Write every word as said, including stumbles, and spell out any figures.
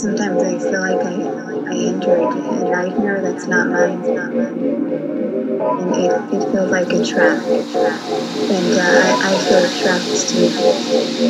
Sometimes I feel like I I entered a nightmare that's not mine, and it, it feels like a trap, and uh, I, I feel trapped too.